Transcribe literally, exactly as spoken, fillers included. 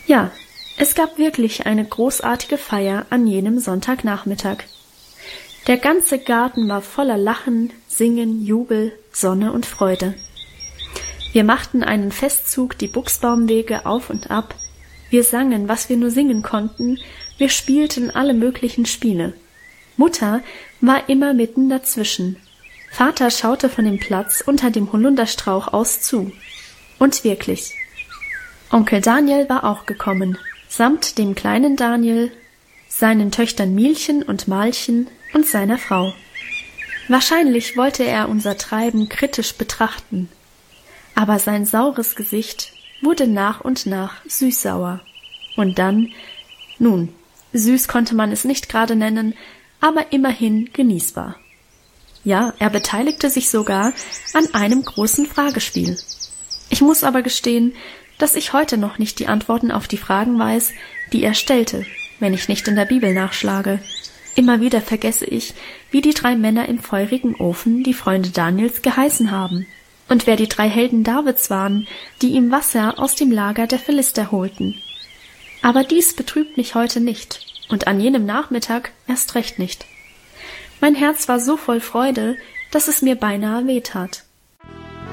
Ja, es gab wirklich eine großartige Feier an jenem Sonntagnachmittag. Der ganze Garten war voller Lachen, Singen, Jubel, Sonne und Freude. Wir machten einen Festzug die Buchsbaumwege auf und ab, wir sangen, was wir nur singen konnten, wir spielten alle möglichen Spiele. Mutter war immer mitten dazwischen. Vater schaute von dem Platz unter dem Holunderstrauch aus zu. Und wirklich. Onkel Daniel war auch gekommen, samt dem kleinen Daniel, seinen Töchtern Mielchen und Malchen und seiner Frau. Wahrscheinlich wollte er unser Treiben kritisch betrachten, aber sein saures Gesicht wurde nach und nach süßsauer. Und dann, nun, süß konnte man es nicht gerade nennen, aber immerhin genießbar. Ja, er beteiligte sich sogar an einem großen Fragespiel. Ich muss aber gestehen, dass ich heute noch nicht die Antworten auf die Fragen weiß, die er stellte, wenn ich nicht in der Bibel nachschlage. Immer wieder vergesse ich, wie die drei Männer im feurigen Ofen die Freunde Daniels geheißen haben und wer die drei Helden Davids waren, die ihm Wasser aus dem Lager der Philister holten. Aber dies betrübt mich heute nicht und an jenem Nachmittag erst recht nicht. Mein Herz war so voll Freude, dass es mir beinahe wehtat.